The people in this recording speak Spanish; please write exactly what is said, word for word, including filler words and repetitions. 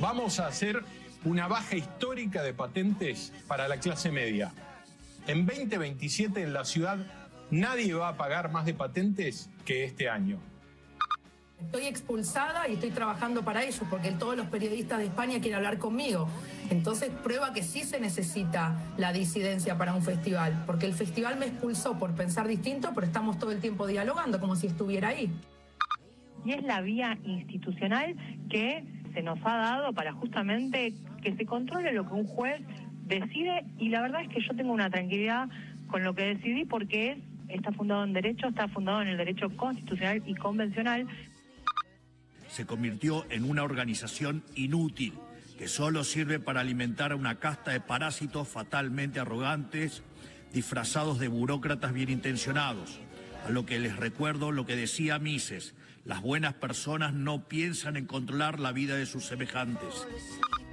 Vamos a hacer una baja histórica de patentes para la clase media. En veinte veintisiete en la ciudad nadie va a pagar más de patentes que este año. Estoy expulsada y estoy trabajando para ello, porque todos los periodistas de España quieren hablar conmigo. Entonces prueba que sí se necesita la disidencia para un festival, porque el festival me expulsó por pensar distinto, pero estamos todo el tiempo dialogando como si estuviera ahí. Y es la vía institucional que se nos ha dado para justamente que se controle lo que un juez decide, y la verdad es que yo tengo una tranquilidad con lo que decidí, porque es, está fundado en derecho, está fundado en el derecho constitucional y convencional. Se convirtió en una organización inútil, que solo sirve para alimentar a una casta de parásitos fatalmente arrogantes, disfrazados de burócratas bien intencionados. A lo que les recuerdo lo que decía Mises: las buenas personas no piensan en controlar la vida de sus semejantes.